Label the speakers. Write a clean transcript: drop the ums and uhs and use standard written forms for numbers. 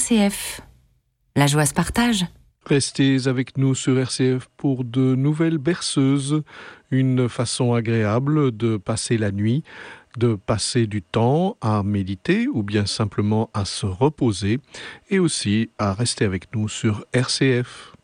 Speaker 1: RCF. La joie se partage.
Speaker 2: Restez avec nous sur RCF pour de nouvelles berceuses, une façon agréable de passer la nuit, de passer du temps à méditer ou bien simplement à se reposer et aussi à rester avec nous sur RCF.